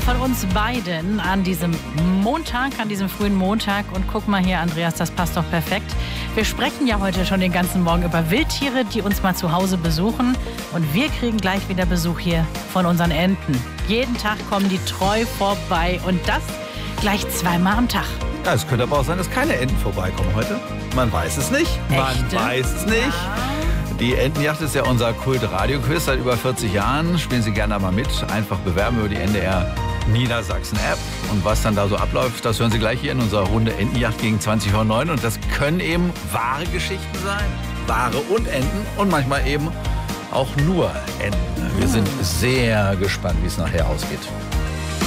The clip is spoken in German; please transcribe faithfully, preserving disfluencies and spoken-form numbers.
von uns beiden an diesem Montag, an diesem frühen Montag. Und guck mal hier, Andreas, das passt doch perfekt. Wir sprechen ja heute schon den ganzen Morgen über Wildtiere, die uns mal zu Hause besuchen. Und wir kriegen gleich wieder Besuch hier von unseren Enten. Jeden Tag kommen die treu vorbei und das gleich zweimal am Tag. Ja, es könnte aber auch sein, dass keine Enten vorbeikommen heute. Man weiß es nicht. Man Echte? weiß es nicht. Ja. Die Entenjacht ist ja unser Kult-Radio-Quiz seit über vierzig Jahren. Spielen Sie gerne mal mit. Einfach bewerben über die N D R Niedersachsen-App. Und was dann da so abläuft, das hören Sie gleich hier in unserer Runde Entenjacht gegen zwanzig Uhr neun. Und das können eben wahre Geschichten sein. Wahre und Enten und manchmal eben auch nur Enten. Wir sind sehr gespannt, wie es nachher ausgeht.